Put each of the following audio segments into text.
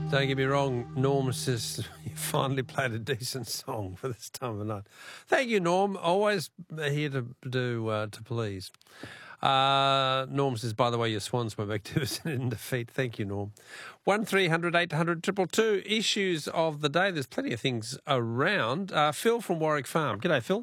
Don't get me wrong, Norm says you finally played a decent song for this time of night. Thank you, Norm. Always here to please. Norm says, by the way, your Swans were magnificent in defeat. Thank you, Norm. 1300 800 222. Issues of the day. There's plenty of things around. Phil from Warwick Farm. G'day, Phil.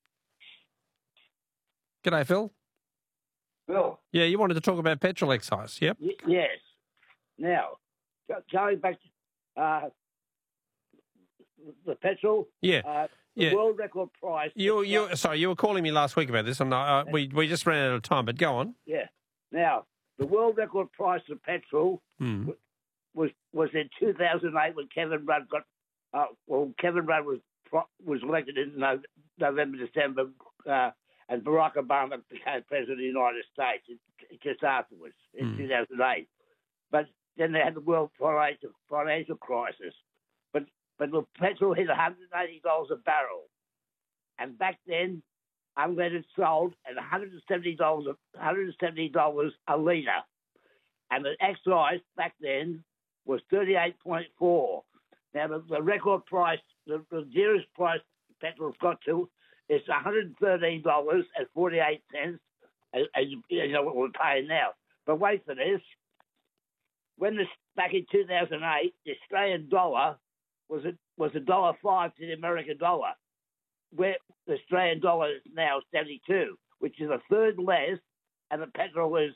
G'day, Phil. Phil. Yeah, you wanted to talk about petrol excise, yep? Yes. Now, going back to the petrol. Yeah. The world record price. Sorry, you were calling me last week about this, and we just ran out of time. But go on. Yeah. Now, the world record price of petrol was in 2008 when Kevin Rudd got. Kevin Rudd was elected in November, December, and Barack Obama became president of the United States just afterwards in 2008. But then they had the world financial crisis. But the petrol hit $180 a barrel. And back then, unleaded sold at $170 a litre. And the excise back then was 38.4. Now, the record price, the dearest price petrol's got to is $113.48, as you know what we're paying now. But wait for this. Back in 2008, the Australian dollar was $1.05 to the American dollar, where the Australian dollar is now 72, which is a third less, and the petrol is.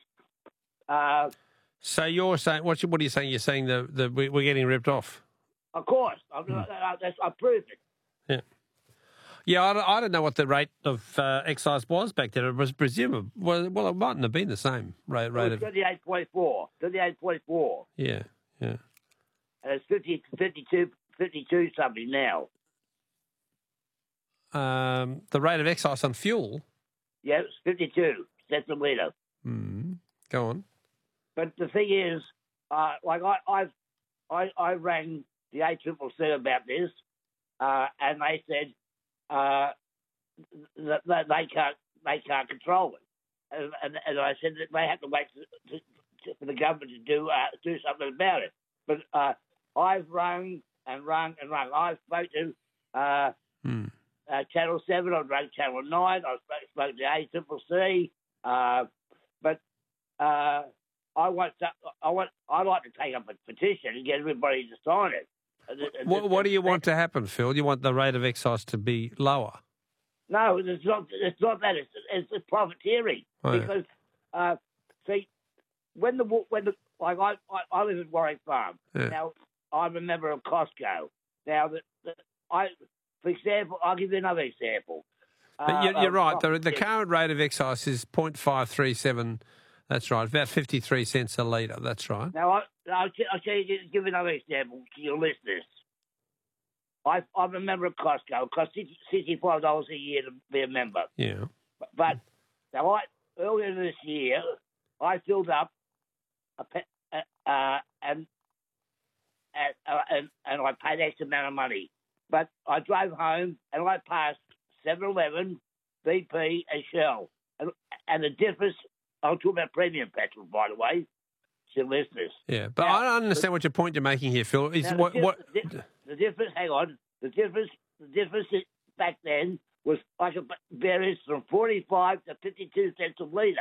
So you're saying what are you saying? You're saying that we're getting ripped off. Of course, I proved it. Yeah. Yeah, I don't know what the rate of excise was back then. It was presumably, well, it mightn't have been the same rate of 38.4. 38.4. Yeah. And it's 52 something now. The rate of excise on fuel? Yeah, it's 52 cents a litre. Go on. But the thing is, I rang the ACCC about this, and they said that they can't control it, and I said that they have to wait for the government to do something about it. But I've rung and rung. I spoke to Channel 7. I rang Channel 9. I spoke to ACCC. But I'd like to take up a petition and get everybody to sign it. What do you want to happen, Phil? You want the rate of excise to be lower? No, it's not that. It's profiteering. Oh, yeah. Because see, when I live in Warwick Farm. Yeah. Now I'm a member of Costco. Now for example, I'll give you another example. But you're right. The current rate of excise is 0.537. That's right. About 53 cents a litre. That's right. Now I'll give another example to your listeners. I'm a member of Costco. It costs $65 a year to be a member. Yeah. But now earlier this year, I filled up and I paid X amount of money. But I drove home and I passed 7-Eleven, BP, and Shell, and the difference. I'll talk about premium petrol, by the way, to listeners. Yeah, but now, I don't understand what your point you're making here, Phil. Is the difference? Hang on. The difference back then was like a varies from 45 to 52 cents a litre.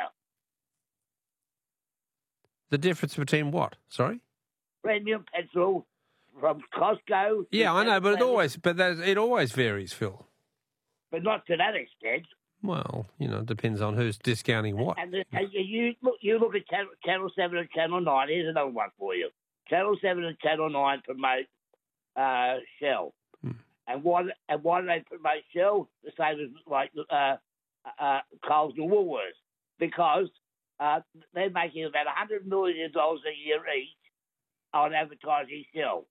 The difference between what? Sorry? Premium petrol from Costco. Yeah, I know, but it always varies, Phil. But not to that extent. Well, it depends on who's discounting what. And you look at Channel 7 and Channel 9. Here's another one for you. Channel 7 and Channel 9 promote Shell. And why do they promote Shell? The same as like Coles and Woolworths. Because they're making about $100 million a year each on advertising Shell.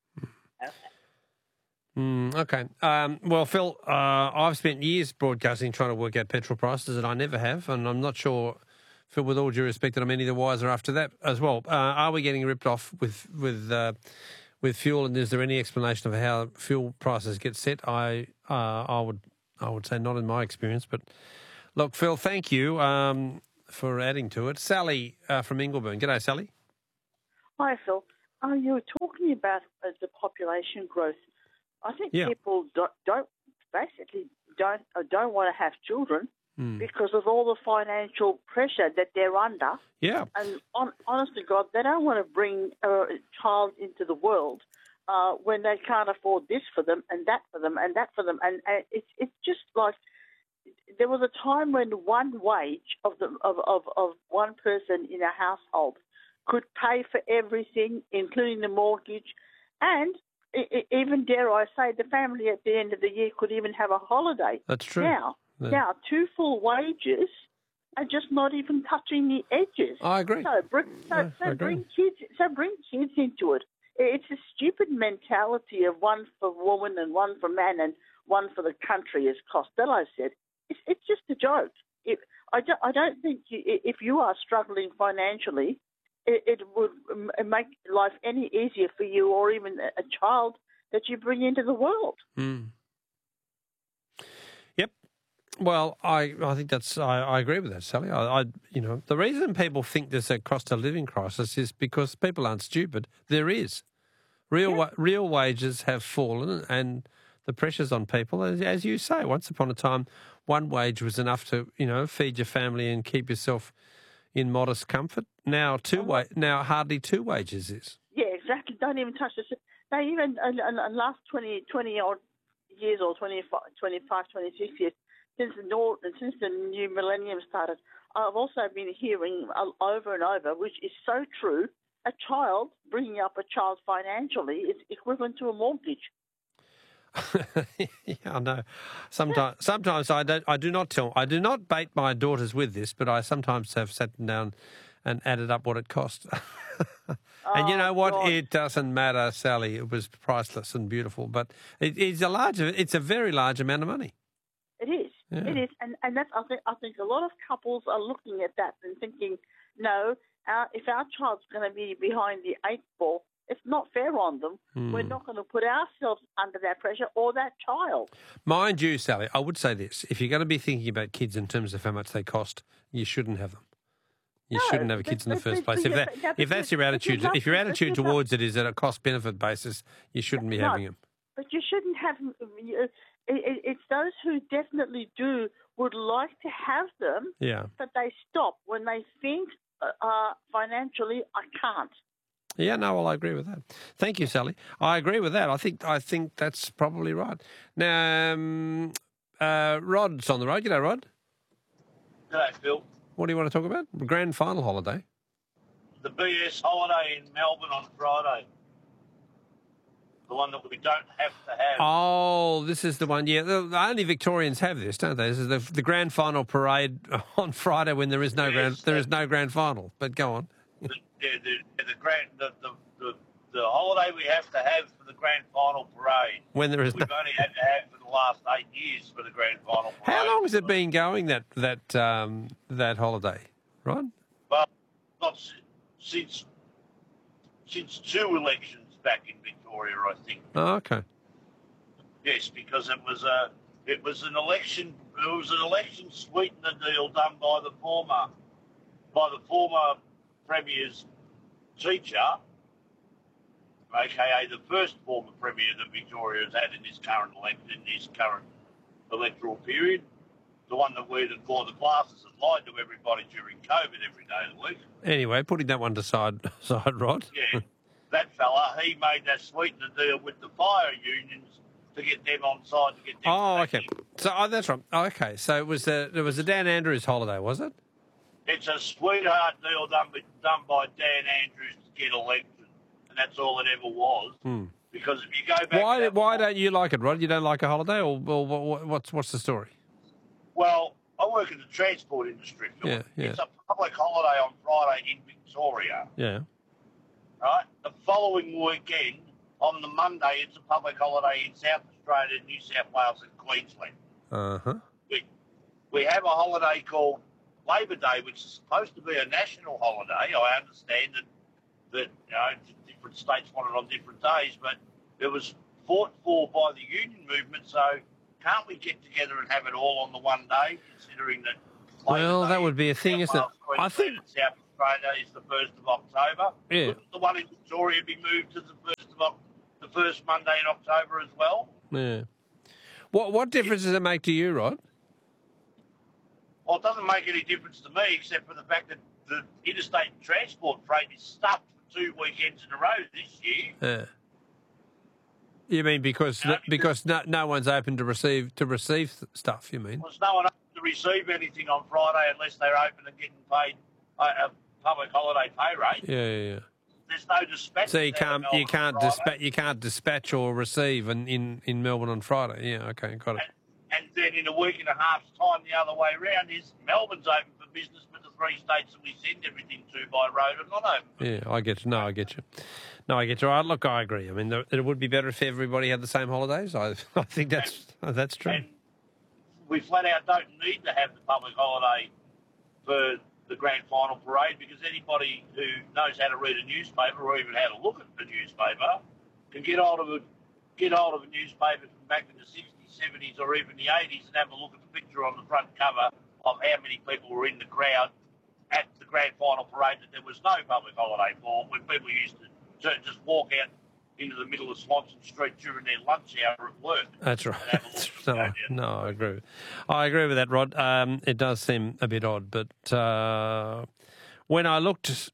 Okay. Well, Phil, I've spent years broadcasting trying to work out petrol prices, and I never have, and I'm not sure, Phil, with all due respect, that I'm any the wiser after that as well. Are we getting ripped off with fuel, and is there any explanation of how fuel prices get set? I would say not in my experience, but look, Phil, thank you for adding to it. Sally from Ingleburn. G'day, Sally. Hi, Phil. You were talking talking about the population growth, I think people don't want to have children because of all the financial pressure that they're under. Yeah. And honest to God, they don't want to bring a child into the world when they can't afford this for them and that for them and that for them. And it's just like there was a time when one wage of one person in a household could pay for everything, including the mortgage, and even, dare I say, the family at the end of the year could even have a holiday. That's true. Now, 2 full wages are just not even touching the edges. I agree. So bring kids into it. It's a stupid mentality of one for woman and one for man and one for the country, as Costello said. It's just a joke. I don't think if you are struggling financially, it would make life any easier for you or even a child that you bring into the world. Mm. Yep. Well, I think I agree with that, Sally. The reason people think there's a cost of living crisis is because people aren't stupid. There is. Real wages have fallen, and the pressures on people, as you say, once upon a time, one wage was enough to feed your family and keep yourself in modest comfort. Now hardly 2 wages is. Yeah, exactly. Don't even touch this. They even in the last 20 odd years or 25, 26 years since the new millennium started, I've also been hearing over and over, which is so true. A child, bringing up a child financially, is equivalent to a mortgage. Yeah, I know. Sometimes I do not bait my daughters with this, but I sometimes have sat them down and added up what it cost. And you know what? God. It doesn't matter, Sally. It was priceless and beautiful, but it's a very large amount of money. It is. Yeah. It is, and that's I think a lot of couples are looking at that and thinking, no, if our child's going to be behind the 8 ball, it's not fair on them. We're not going to put ourselves under that pressure or that child. Mind you, Sally, I would say this. If you're going to be thinking about kids in terms of how much they cost, you shouldn't have them. You shouldn't have kids in the first place. If that's your attitude, if your attitude towards it is at a cost-benefit basis, you shouldn't be having them. But you shouldn't have them. It's those who definitely would like to have them, but they stop when they think financially, I can't. Yeah, no, well, I agree with that. Thank you, Sally. I agree with that. I think that's probably right. Now, Rod's on the road. G'day, Rod. G'day, Phil. What do you want to talk about? Grand final holiday. The BS holiday in Melbourne on Friday. The one that we don't have to have. Oh, this is the one. Yeah, only Victorians have this, don't they? This is the grand final parade on Friday when there is no grand final. But go on. The holiday we have to have for the grand final parade. When there is we've only had to have for the last 8 years for the grand final parade. How long has it been going that holiday, Rod? Well, not since 2 elections back in Victoria, I think. Oh, okay. Yes, because it was an election. It was an election sweetener deal done by the former Premier's teacher, aka the first former Premier that Victoria has had in this current electoral period, the one that wore the glasses and lied to everybody during COVID every day of the week. Anyway, putting that one aside, Rod. Yeah, that fella, he made that sweetener deal with the fire unions to get them on side to get them. Oh, okay. So that's right. Oh, okay, so it was a Dan Andrews holiday, was it? It's a sweetheart deal done by Dan Andrews to get elected, and that's all it ever was. Because if you go back... Why don't you like it, Rod? You don't like a holiday, or what's the story? Well, I work in the transport industry. Yeah. It's a public holiday on Friday in Victoria. Yeah. Right? The following weekend, on the Monday, it's a public holiday in South Australia, New South Wales and Queensland. Uh-huh. We have a holiday called Labor Day, which is supposed to be a national holiday. I understand that different states want it on different days, but it was fought for by the union movement, so can't we get together and have it all on the one day, considering that... Well, that would be a thing, isn't it? I think South Australia is the 1st of October. Yeah. Wouldn't the one in Victoria be moved to the 1st the first Monday in October as well. Yeah. What difference does it make to you, Rod? Well, it doesn't make any difference to me except for the fact that the interstate transport freight is stuffed for 2 weekends in a row this year. Yeah. You mean because no one's open to receive stuff? You mean? There's no one open to receive anything on Friday unless they're open and getting paid a public holiday pay rate. Yeah. There's no dispatch. So you can't dispatch or receive in Melbourne on Friday. Yeah, okay, got it. And then in a week and a half's time, the other way around is Melbourne's open for business, but the 3 states that we send everything to by road are not open. Yeah, I get you. No, I get you. Look, I agree. I mean, it would be better if everybody had the same holidays. I think that's true. And we flat out don't need to have the public holiday for the grand final parade because anybody who knows how to read a newspaper or even how to look at the newspaper can get hold of a newspaper from back in the 60s, 70s or even the 80s and have a look at the picture on the front cover of how many people were in the crowd at the grand final parade that there was no public holiday for, when people used to just walk out into the middle of Swanson Street during their lunch hour at work. That's right. No, I agree. I agree with that, Rod. It does seem a bit odd, but when I looked,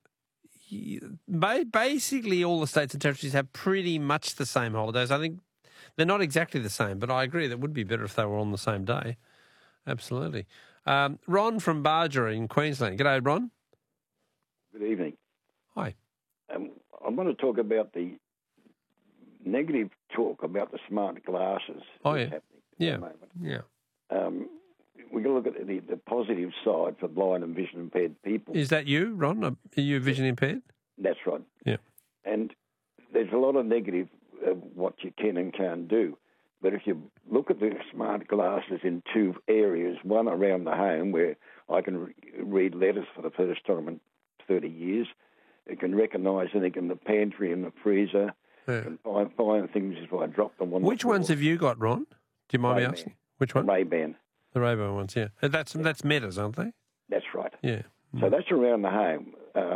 basically all the states and territories have pretty much the same holidays. I think they're not exactly the same, but I agree that would be better if they were on the same day. Absolutely. Ron from Barger in Queensland. G'day, Ron. Good evening. Hi. I want to talk about the negative talk about the smart glasses. Oh, yeah. Happening at Yeah. the moment. Yeah. We can look at the positive side for blind and vision impaired people. Is that you, Ron? Are you vision impaired? That's right. Yeah. And there's a lot of negative of what you can and can't do. But if you look at the smart glasses in 2 areas, one around the home where I can read letters for the first time in 30 years, it can recognise anything in the pantry and the freezer, Yeah. can find things if I drop them on Which the floor. ones have you got, Ron? Do you mind me Ray-Ban. asking? Which one? Ray-Ban. The Ray-Ban ones, yeah. That's Metas, aren't they? That's right. Yeah. So that's around the home.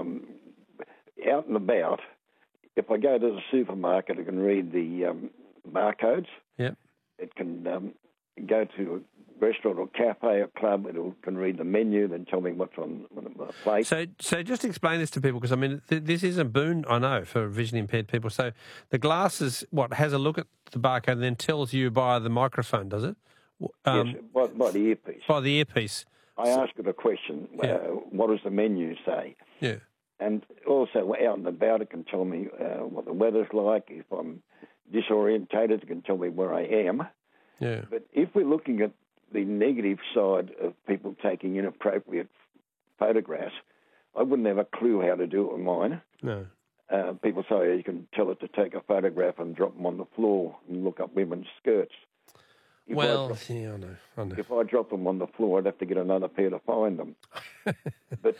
Out and about, if I go to the supermarket, I can read the barcodes. Yeah. It can go to a restaurant or cafe or club. It can read the menu, then tell me what's on the plate. So just explain this to people, because, I mean, this is a boon, I know, for vision impaired people. So the glasses, has a look at the barcode and then tells you by the microphone, does it? Yes, by the earpiece. By the earpiece. I ask it a question, what does the menu say? Yeah. And also out and about, it can tell me what the weather's like. If I'm disorientated, it can tell me where I am. Yeah. But if we're looking at the negative side of people taking inappropriate photographs, I wouldn't have a clue how to do it with mine. No. People say you can tell it to take a photograph and drop them on the floor and look up women's skirts. I know. If I drop them on the floor, I'd have to get another pair to find them. but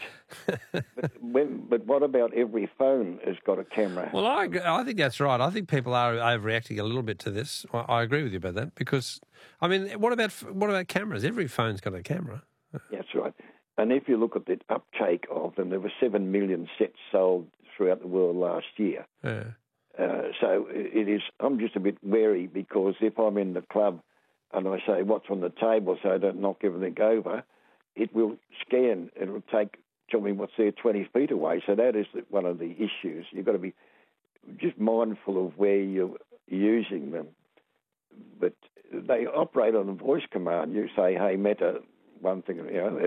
what about every phone has got a camera? Well, I think that's right. I think people are overreacting a little bit to this. I agree with you about that, because, I mean, what about cameras? Every phone's got a camera. That's right. And if you look at the uptake of them, there were 7 million sets sold throughout the world last year. Yeah. So it is. I'm just a bit wary, because if I'm in the club and I say what's on the table so I don't knock everything over, it will scan. It will tell me what's there 20 feet away. So that is one of the issues. You've got to be just mindful of where you're using them. But they operate on a voice command. You say, hey, Meta, one thing,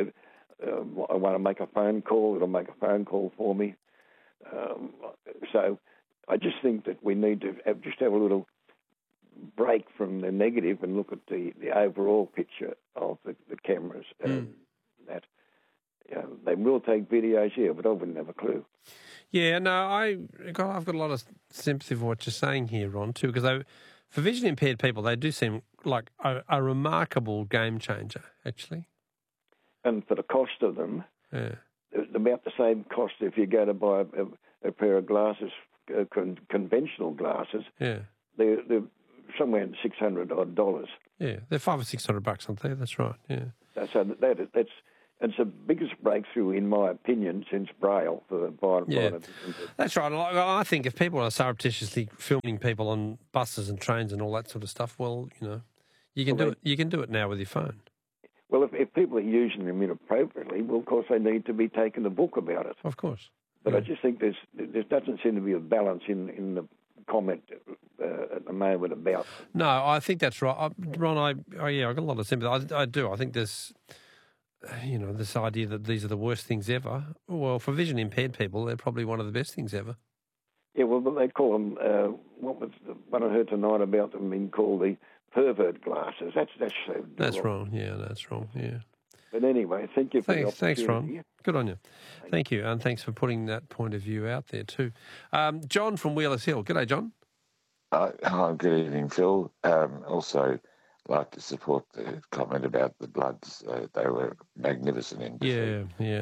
I want to make a phone call. It'll make a phone call for me. So I just think that we need to have a little break from the negative and look at the overall picture of the cameras. That they will take videos here, but I wouldn't have a clue. Yeah, no, I've got a lot of sympathy for what you're saying here, Ron, too, because for vision impaired people, they do seem like a remarkable game changer, actually. And for the cost of them, it's about the same cost if you go to buy a pair of glasses, conventional glasses. Yeah, they're somewhere in $600 odd. Yeah, they're $500 or $600, aren't they? That's right. Yeah. So that's It's the biggest breakthrough, in my opinion, since Braille for the blind. That's right. I think if people are surreptitiously filming people on buses and trains and all that sort of stuff, well, you can do it. You can do it now with your phone. Well, if people are using them inappropriately, well, of course they need to be taken a book about it. Of course. But I just think there doesn't seem to be a balance in the comment at the moment about. No, I think that's right, Ron. I got a lot of sympathy. I do. I think there's, this idea that these are the worst things ever. Well, for vision impaired people, they're probably one of the best things ever. Yeah, well, they call them. What was what I heard tonight about them being called the pervert glasses? That's wrong. Yeah, that's wrong. Yeah. But anyway, thank you for the Thanks, opportunity. Ron. Good on you. Thank you, and thanks for putting that point of view out there too. John from Wheelers Hill. G'day, John. Hi, good evening, Phil. Also, like to support the comment about the Bloods. They were magnificent in defeat. Yeah.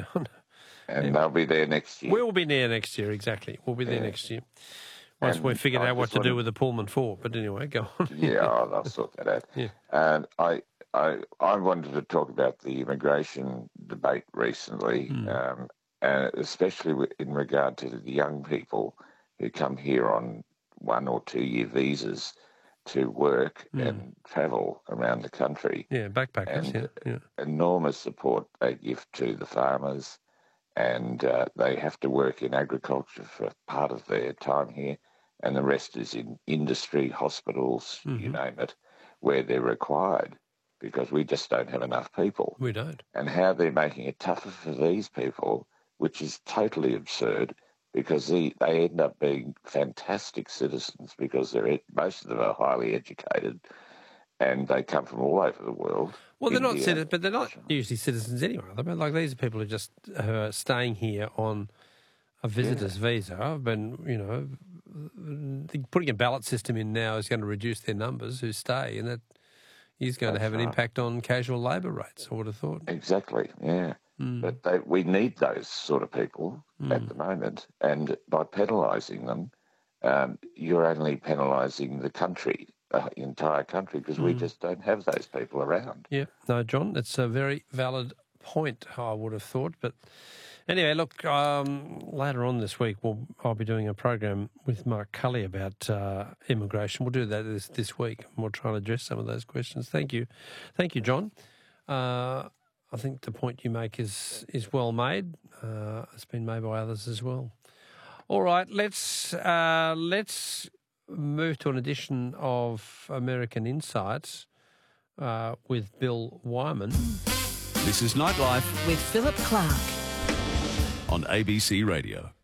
And they'll be there next year. We'll be there next year, exactly. We'll be there next year. Once we've figured out what to do with the Pullman 4. But anyway, go on. Yeah, I'll sort that out. Yeah. And I wanted to talk about the immigration debate recently, and especially in regard to the young people who come here on 1 or 2 year visas to work and travel around the country. Yeah, backpackers, and enormous support they give to the farmers, and they have to work in agriculture for part of their time here, and the rest is in industry, hospitals, you name it, where they're required, because we just don't have enough people. We don't. And how they're making it tougher for these people, which is totally absurd, because they end up being fantastic citizens, because most of them are highly educated and they come from all over the world. Well, they're not citizens, but they're not usually citizens anyway. Like these are people who are just staying here on a visitor's visa. But putting a ballot system in now is going to reduce their numbers who stay, and that is going to have an impact on casual labour rates, I would have thought. Exactly, yeah. But we need those sort of people at the moment, and by penalising them, you're only penalising the country, the entire country, because we just don't have those people around. Yeah, no, John, it's a very valid point, I would have thought. But anyway, look, later on this week, I'll be doing a program with Mark Cully about immigration. We'll do that this week, and we'll try and address some of those questions. Thank you, John. I think the point you make is well made. It's been made by others as well. All right, let's move to an edition of American Insights with Bill Wyman. This is Nightlife with Philip Clark on ABC Radio.